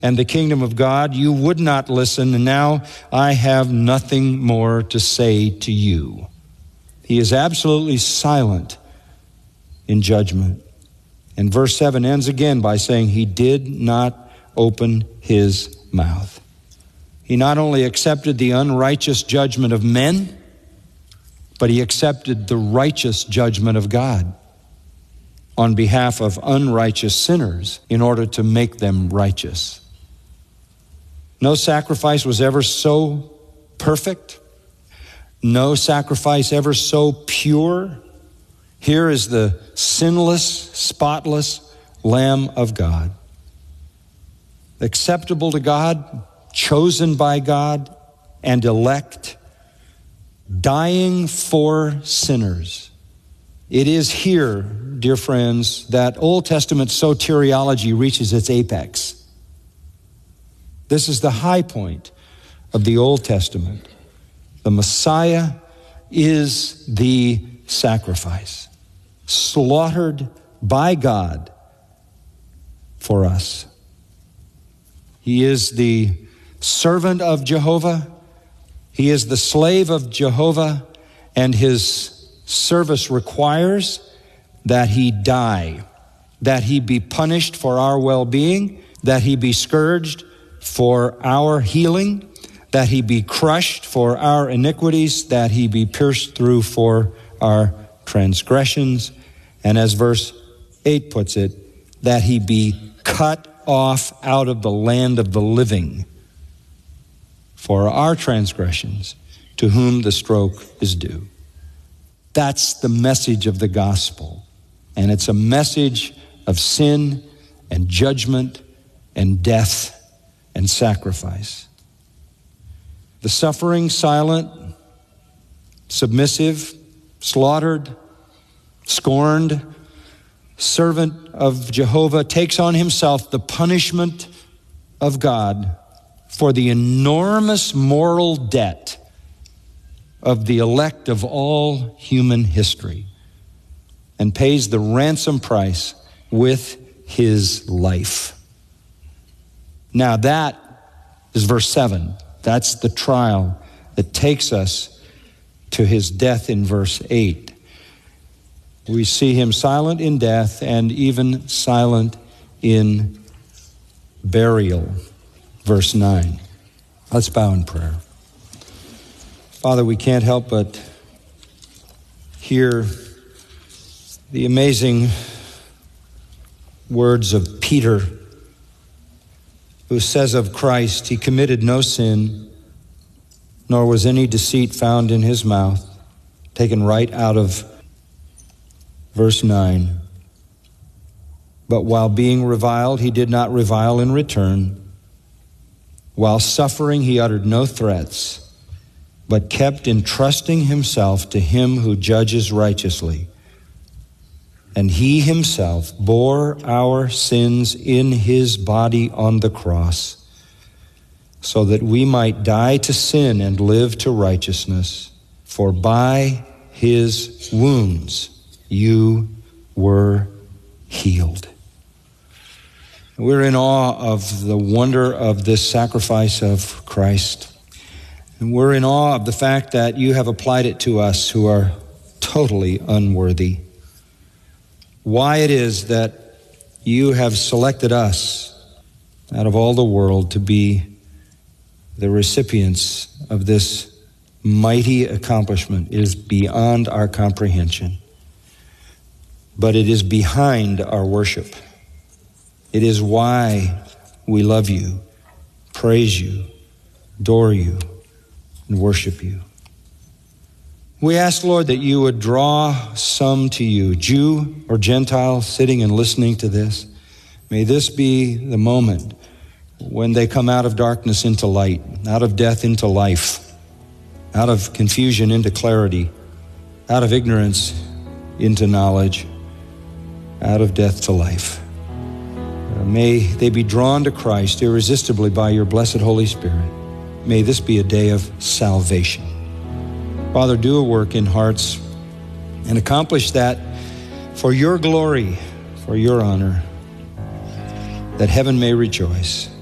and the kingdom of God. You would not listen, and now I have nothing more to say to you. He is absolutely silent in judgment. And verse 7 ends again by saying he did not open his mouth. He not only accepted the unrighteous judgment of men, but he accepted the righteous judgment of God on behalf of unrighteous sinners in order to make them righteous. No sacrifice was ever so perfect. No sacrifice ever so pure. Here is the sinless, spotless Lamb of God. Acceptable to God, chosen by God, and elect, dying for sinners. It is here, dear friends, that Old Testament soteriology reaches its apex. This is the high point of the Old Testament. The Messiah is the sacrifice, slaughtered by God for us. He is the servant of Jehovah. He is the slave of Jehovah, and his service requires that he die, that he be punished for our well-being, that he be scourged for our healing, that he be crushed for our iniquities, that he be pierced through for our transgressions, and as verse 8 puts it, that he be cut off out of the land of the living for our transgressions, to whom the stroke is due. That's the message of the gospel. And it's a message of sin and judgment and death and sacrifice. The suffering, silent, submissive, slaughtered, scorned servant of Jehovah takes on himself the punishment of God for the enormous moral debt of the elect of all human history, and pays the ransom price with his life. Now that is verse 7. That's the trial that takes us to his death in verse 8. We see him silent in death and even silent in burial. Verse 9. Let's bow in prayer. Father, we can't help but hear the amazing words of Peter, who says of Christ, he committed no sin, nor was any deceit found in his mouth, taken right out of verse 9. But while being reviled, he did not revile in return. While suffering, he uttered no threats, but kept entrusting himself to him who judges righteously. And he himself bore our sins in his body on the cross, so that we might die to sin and live to righteousness. For by his wounds you were healed. We're in awe of the wonder of this sacrifice of Christ. And we're in awe of the fact that you have applied it to us who are totally unworthy. Why it is that you have selected us out of all the world to be the recipients of this mighty accomplishment is beyond our comprehension. But it is behind our worship. It is why we love you, praise you, adore you, and worship you. We ask, Lord, that you would draw some to you, Jew or Gentile, sitting and listening to this. May this be the moment when they come out of darkness into light, out of death into life, out of confusion into clarity, out of ignorance into knowledge, out of death to life. May they be drawn to Christ irresistibly by your blessed Holy Spirit. May this be a day of salvation. Father, do a work in hearts and accomplish that for your glory, for your honor, that heaven may rejoice.